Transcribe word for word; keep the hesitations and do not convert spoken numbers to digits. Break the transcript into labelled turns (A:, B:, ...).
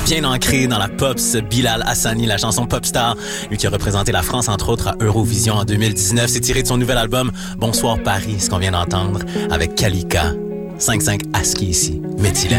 A: bien ancré dans la pop, ce Bilal Hassani, la chanson Popstar, lui qui a représenté la France entre autres à Eurovision en deux mille dix-neuf. C'est tiré de son nouvel album Bonsoir Paris, ce qu'on vient d'entendre avec Kalika. cinq cinq ASCII ici, Métilène.